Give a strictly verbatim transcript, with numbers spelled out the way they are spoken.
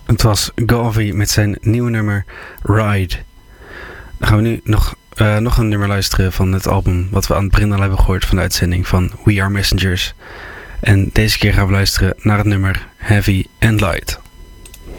Het was Galvi met zijn nieuwe nummer Ride. Dan gaan we nu nog, uh, nog een nummer luisteren van het album wat we aan het begin al hebben gehoord van de uitzending van We Are Messengers. En deze keer gaan we luisteren naar het nummer Heavy and Light.